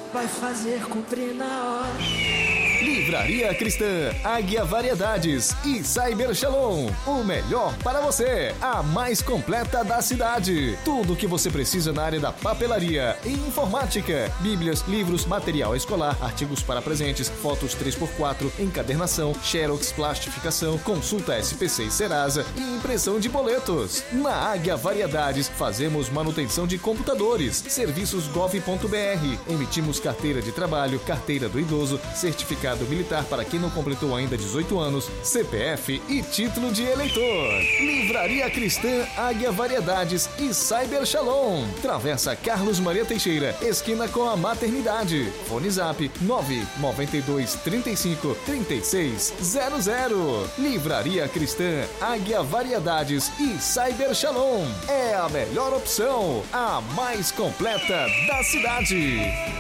vai fazer cumprir na hora. Livraria Cristã, Águia Variedades e Cyber Shalom. O melhor para você, a mais completa da cidade. Tudo o que você precisa na área da papelaria e informática. Bíblias, livros, material escolar, artigos para presentes, fotos 3x4, encadernação, xerox, plastificação, consulta SPC e Serasa e impressão de boletos. Na Águia Variedades, fazemos manutenção de computadores, serviços gov.br, emitimos carteira de trabalho, carteira do idoso, certificado militar para quem não completou ainda 18 anos, CPF e título de eleitor. Livraria Cristã, Águia Variedades e Cyber Shalom. Travessa Carlos Maria Teixeira, esquina com a Maternidade. Fone Zap 992 35 3600. Livraria Cristã, Águia Variedades e Cyber Shalom. É a melhor opção, a mais completa da cidade.